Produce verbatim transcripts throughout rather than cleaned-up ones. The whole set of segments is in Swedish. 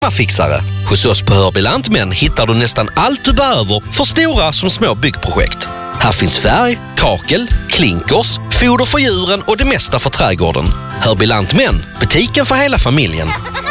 Fixare. Hos oss på Hörby Lantmän hittar du nästan allt du behöver för stora som små byggprojekt. Här finns färg, kakel, klinkers, foder för djuren och det mesta för trädgården. Hörby Lantmän, butiken för hela familjen.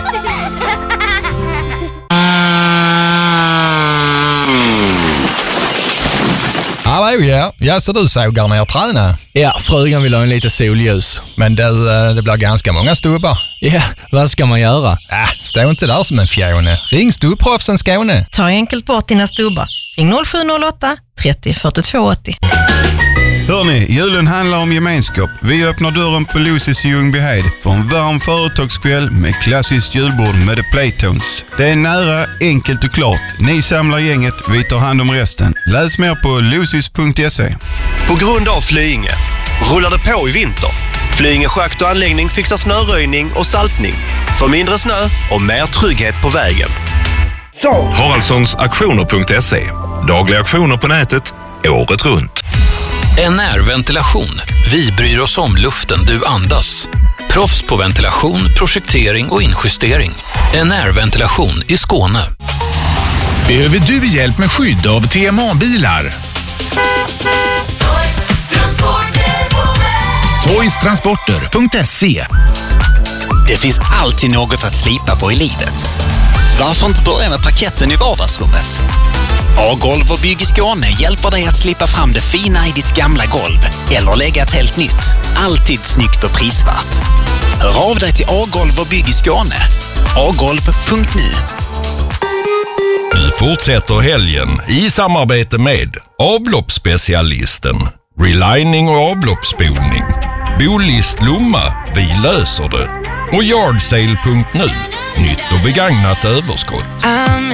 Hallå, ja. Ja, så du sågar ner träna? Ja, frugan vill ha en lite solljus. Men det, det blir ganska många stubbar. Ja, vad ska man göra? Äh, stå inte där som en fjone. Ring Stubbproffsen Skåne. Ta enkelt bort dina stubbar. Ring noll sju noll åtta trettio fyrtiotvå åttio. Hörrni, julen handlar om gemenskap. Vi öppnar dörren på Lucy's i Ljungbyhed för en varm företagskväll med klassiskt julbord med The Playtones. Det är nära, enkelt och klart. Ni samlar gänget, vi tar hand om resten. Läs mer på lucys punkt se. På grund av Flyinge rullar det på i vinter. Flyinge schakt och anläggning fixar snöröjning och saltning. För mindre snö och mer trygghet på vägen. Haraldssons auktioner punkt se. Dagliga auktioner på nätet, året runt. N R-ventilation. Vi bryr oss om luften du andas. Proffs på ventilation, projektering och injustering. N R-ventilation i Skåne. Behöver du hjälp med skydd av T M A-bilar? toys transporter punkt se. Det finns alltid något att slipa på i livet. Varför inte börja med parketten i vardagsrummet? A-golv och Bygg i Skåne hjälper dig att slipa fram det fina i ditt gamla golv eller lägga ett helt nytt. Alltid snyggt och prisvärt. Hör av dig till A-golv och Bygg i Skåne. a golv punkt nu. Vi fortsätter helgen i samarbete med avloppsspecialisten, relining och avloppsspolning, Bolist Lomma, vi löser det, och yardsale punkt nu, nytt och begagnat överskott.